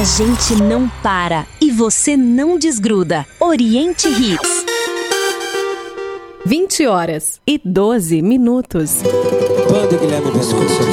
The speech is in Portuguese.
gente não para e você não desgruda. Oriente Hits. 20h12. Banda Guilherme Veloso.